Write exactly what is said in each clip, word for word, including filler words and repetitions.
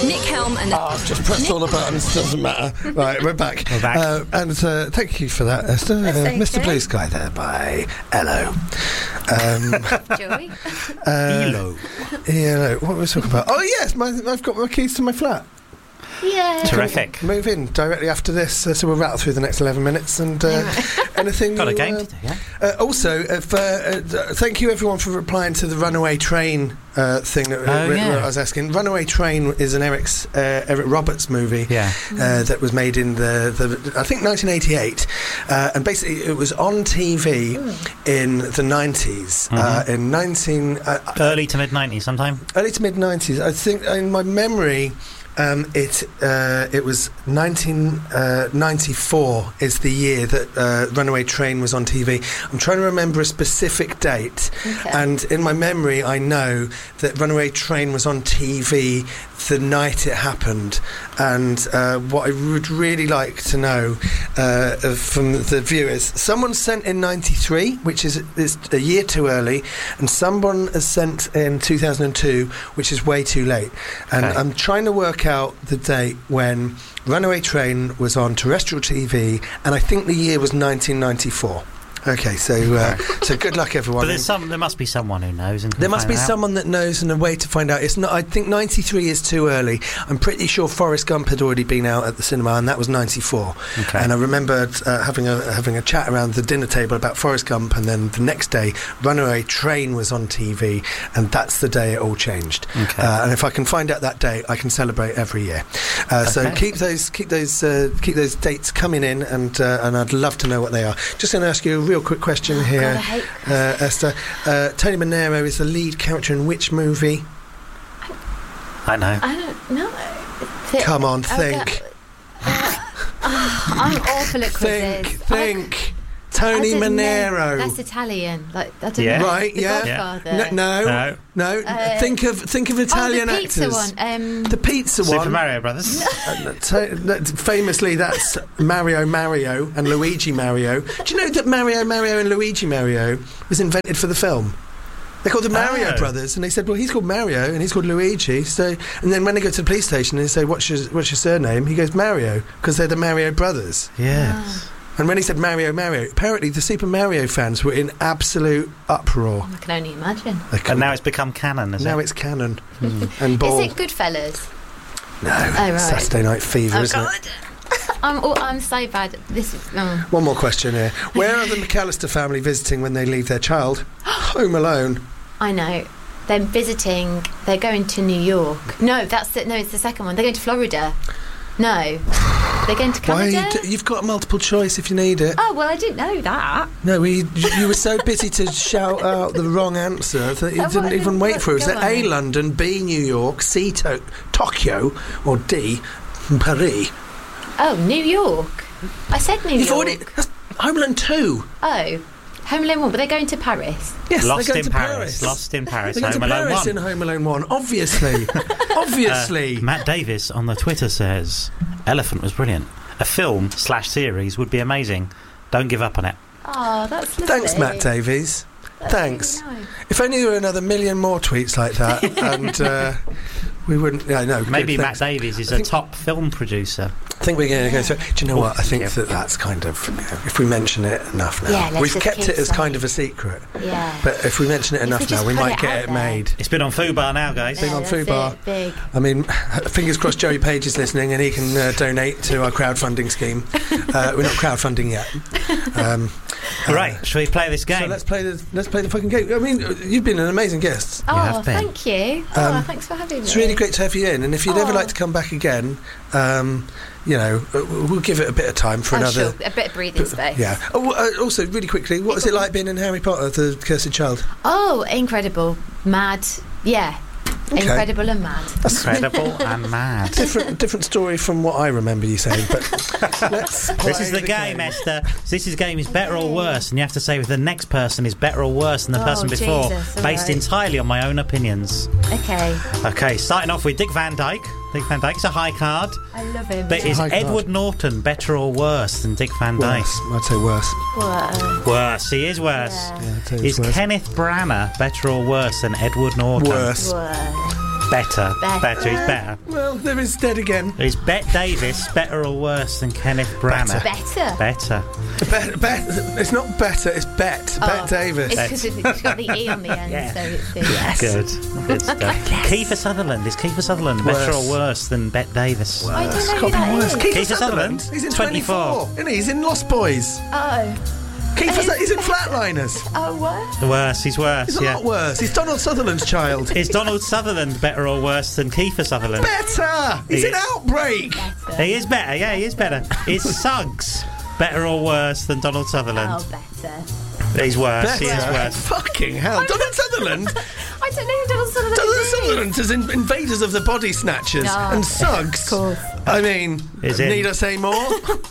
Nick Helm and the... Oh, I've just pressed all the buttons, doesn't matter. Right, we're back. We're back. Uh, and uh, thank you for that, Esther. Uh, okay. Mister Blue Sky there by Hello. Um, Joey. uh, Elo. yeah, what were we talking about? Oh, yes, my, I've got my keys to my flat. Yeah. Terrific. Move in directly after this, uh, so we'll rattle through the next eleven minutes and uh, anything. Got a you, game uh, to do, yeah? Uh, also, if, uh, uh, thank you everyone for replying to the Runaway Train uh, thing that, Oh, uh, yeah. I was asking. Runaway Train is an Eric's, uh, Eric Roberts movie Yeah. uh, that was made in the, the I think nineteen eighty-eight, uh, and basically it was on T V in the nineties, Mhm. uh, in nineteen uh, Early to mid nineties, sometime. early to mid nineties. I think in my memory. Um, it uh, it was nineteen ninety-four is the year that uh, Runaway Train was on T V. I'm trying to remember a specific date, Okay. and in my memory, I know that Runaway Train was on T V the night it happened. And uh, what I would really like to know uh, from the viewers, someone sent in ninety-three, which is, is a year too early, and someone has sent in two thousand two, which is way too late. And Okay. I'm trying to work out the date when Runaway Train was on terrestrial T V, and I think the year was nineteen ninety-four. Okay, so uh, so good luck, everyone. But there's some. There must be someone who knows. And can There must find be out. someone that knows and a way to find out. It's not. I think ninety-three is too early. I'm pretty sure Forrest Gump had already been out at the cinema, and that was ninety-four. Okay. And I remember uh, having a having a chat around the dinner table about Forrest Gump, and then the next day, Runaway Train was on T V, and that's the day it all changed. Okay. Uh, and if I can find out that day, I can celebrate every year. Uh, So Okay. keep those keep those uh, keep those dates coming in, and uh, and I'd love to know what they are. Just going to ask you a real quick question here. God, I hate Uh, Esther, uh, Tony Manero is the lead character in which movie? I know. I don't know. Th- Come on, oh, think. God. Oh, I'm awful at Think, quizzes. think. I Tony didn't know. Manero. That's Italian. Like I don't Yeah. know. Right, The yeah. Godfather. No, no, No. no. Uh, think of think of Italian oh, the pizza actors. one. Um, The pizza Super one. Mario Brothers. Uh, to- that- famously, that's Mario Mario and Luigi Mario. Do you know that Mario Mario and Luigi Mario was invented for the film? They're called the Mario Oh. Brothers, and they said, well, he's called Mario and he's called Luigi. So, and then when they go to the police station and they say, what's your, what's your surname? He goes, Mario, because they're the Mario Brothers. Yes. And when he said Mario Mario, apparently the Super Mario fans were in absolute uproar. I can only imagine. They And couldn't- now it's become canon, is now it? it's canon. And ball. Is it Goodfellas? No, Oh, right. Saturday Night Fever, Oh isn't God. it? I'm oh, I'm so bad. at This. Oh. One more question here. Where are the McAllister family visiting when they leave their child? Home Alone. I know. They're visiting. They're going to New York. No, that's the, no. It's the second one. They're going to Florida. No, they're going to Why? Canada. You d- you've got multiple choice if you need it. Oh well, I didn't know that. No, we, you were so busy to shout out the wrong answer that you Oh, didn't what- even wait what- for it. Was go it on A, then. London, B, New York, C, to- Tokyo, or D, Paris? Oh, New York. I said New You've York. already... That's Home Alone two. Oh, Home Alone one, but they're going to Paris. Yes, Lost they're going in to Paris. Paris. Lost in Paris. They're going Home to Alone Paris one. in Home Alone one, obviously. obviously. Uh, Matt Davis on the Twitter says, Elephant was brilliant. A film slash series would be amazing. Don't give up on it. Oh, that's lovely. Thanks, Matt Davies. That's Thanks. really nice. If only there were another million more tweets like that, and uh, we wouldn't. Yeah, no. Maybe good, Matt thanks. Davies is I a think- top film producer. I think we're going to go through. Do you know Oh, what? I think yeah. that that's kind of. You know, if we mention it enough now, Yeah, let's we've just kept keep it as saying kind it. of a secret. Yeah. But if we mention it If we enough now, just we put might it get out it there. made. It's been on Fubar now, guys. Been Yeah, on that's Fubar. it, big. I mean, fingers crossed Joey Page is listening and he can uh, donate to our crowdfunding scheme. Uh, we're not crowdfunding yet. Um, uh, Right, shall we play this game? So let's play the let's play the fucking game. I mean, you've been an amazing guest. Oh, have been. thank you. Oh, Um, thanks for having me. It's really great to have you in. And if you'd ever Oh. like to come back again, um, you know, uh, we'll give it a bit of time for Oh, another. sure. A bit of breathing space. Yeah. Oh, uh, also, really quickly, what was it like being in Harry Potter, the Cursed Child? Oh, incredible. Mad. Yeah. Okay. Incredible and mad. Incredible and mad. Different, different story from what I remember you saying. But let's This play is the, game, game. Esther. This is game is better or worse, and you have to say if the next person is better or worse than the Oh, person before, Jesus, all based right. entirely on my own opinions. Okay. Okay, starting off with Dick Van Dyke. Dick Van Dyke's a high card, I love him. but is high card. Edward Norton better or worse than Dick Van Dyke? Worse. I'd say worse. What? Worse. He is worse. Yeah. Yeah, I'd say Is it's worse. Kenneth Branagh better or worse than Edward Norton? Worse. What? Better. Better. Better. He's better. Well, there is dead again. Is Bet Davis better or worse than Kenneth Branagh? Better. Better. Bet, bet, it's not better, it's Bet. Oh, Bet Davis. It's because it's got the E on the end, Yeah. so it's the Yes. Good. Good stuff. Yes. Kiefer Sutherland. Is Kiefer Sutherland better Worse. or worse than Bet Davis? I don't know who Can't be that worse. is. Kiefer Kiefer Sutherland. Sutherland? He's in twenty-four. twenty-four. Isn't he? He's in Lost Boys. Oh. Kiefer Sutherland. He's in Flatliners. Oh, what? Worse. He's worse. He's a yeah. lot worse. He's Donald Sutherland's child. Is Donald Sutherland better or worse than Kiefer Sutherland? Better. He's He- in Outbreak. Better. He is better. Yeah, he is better. Is Suggs better or worse than Donald Sutherland? Oh, better. He's worse. Better. He is worse. Fucking hell. Donald Sutherland. I don't know who Donald Sutherland Donald is. Sutherland is in Invaders of the Body Snatchers. Oh, and Suggs. of course. I mean, Is in- need I say more?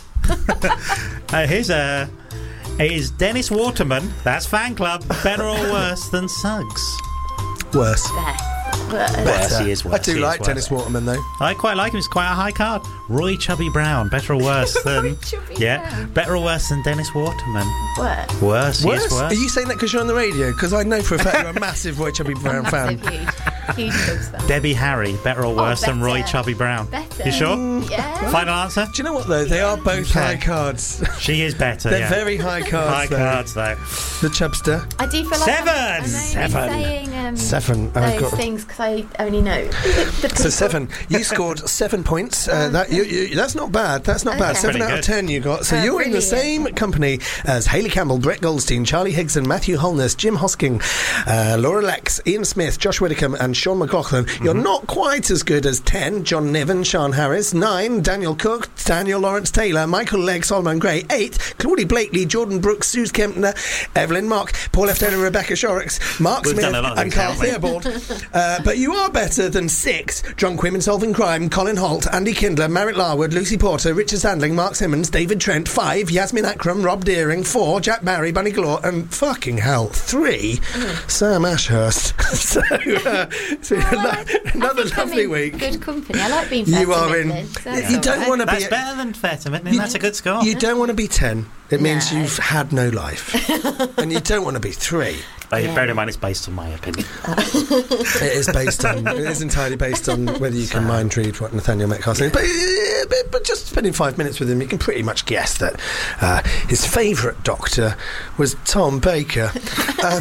Uh, here's a. Is Dennis Waterman, that's fan club, better or worse than Suggs? Worse. Better. Worse, he is worse. I do he is like worse. Dennis Waterman, though. I quite like him. He's quite a high card. Roy Chubby Brown, better or worse than? Roy Chubby yeah, Brown. better or worse than Dennis Waterman? Worse. Worse. He Worse? is worse. Are you saying that because you're on the radio? Because I know for a fact you're a massive Roy Chubby Brown fan. Massive, huge. Huge dogs fan. Debbie Harry, better or worse than Roy better. Chubby Brown? Better. You sure? Yeah. Final answer. Do you know what, though? They are both Okay. high cards. She is better. They're yeah. very high cards, high though. cards though. The Chubster. I do feel like Seven! I'm, I'm only Seven. saying um, Seven. I've those got- things because I only know the people. So seven. You scored seven points. Uh, that you, you, That's not bad. That's not bad. Okay. Seven Pretty out of good. ten you got. So Oh, you're in the brilliant. same company as Hayley Campbell, Brett Goldstein, Charlie Higson, Matthew Holness, Jim Hosking, uh, Laura Lex, Ian Smith, Josh Widdicombe and Sean McLaughlin. You're not quite as good as ten, John Niven, Sean Harris. nine, Daniel Cook, Daniel Lawrence Taylor, Michael Legg, Solomon Gray. eight, Claudie Blakely, Jordan Brooks, Suze Kempner, Evelyn Mock, Paul F. Taylor, Rebecca Shorrocks, Mark We've Smith done a lot of and these, Carl haven't we? Theobald. uh, but you are better than six, John Quim in Solving Crime, Colin Holt, Andy Kindler, Merritt Larwood, Lucy Porter, Richard Sandling, Mark Simmons, David Trent. five, Yasmin Akram, Rob Deering. four, Jack Barry, Bunny Galore. And fucking hell, three, Sam Ashurst. so, uh, so Oh, well, I- I another think I'm lovely in week. Good company. I like being. You first are in- Midlands, so that's you all don't right. want to That's be. better than fair to Midland. That's a good score. You don't want to be ten. It means No. you've had no life. And you don't want to be three. Uh, Yeah. Bear in mind, it's based on my opinion. It is based on. It is entirely based on whether you can mind read what Nathaniel Metcalfe says. But, uh, but but just spending five minutes with him, you can pretty much guess that uh, his favourite doctor was Tom Baker. um,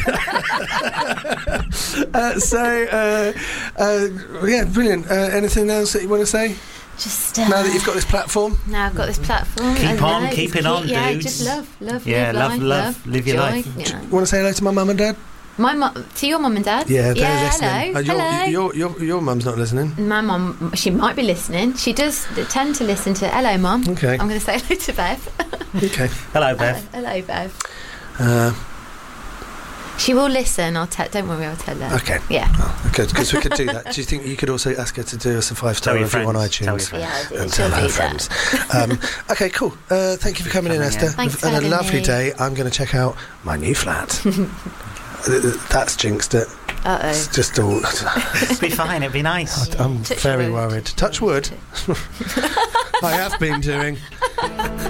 uh, so uh, uh, yeah, brilliant. Uh, anything else that you want to say Just uh, now that you've got this platform? now I've got this platform. Keep and, on uh, just keeping on, yeah, dudes. just love, love, Yeah, live love, life, love, live your joy, life. you know. Want to say hello to my mum and dad? My mum, to your mum and dad. Yeah, they're yeah, listening. hello, Uh, your, hello. Your, your, your mum's not listening. My mum, she might be listening. She does tend to listen to. Hello, mum. Okay. I'm going to say hello to Bev. Okay. Hello, Bev. Hello, Bev. Uh, She will listen. I'll tell. Don't worry, I'll tell her. okay. Yeah. Oh, good, because we could do that. Do you think you could also ask her to do us a five-star Tell your review on friends. Tell your iTunes? friends. Yeah, I do. And She'll tell her do that. friends. um, okay, cool. Uh, thank you for coming in, Coming Esther. in. Thanks for and a having lovely me. day. I'm going to check out my new flat. Uh, That's jinxed it. Uh It's oh. just all. It'll be fine. It'll be nice. I'm Touch very wood. worried. Touch wood. I have been doing.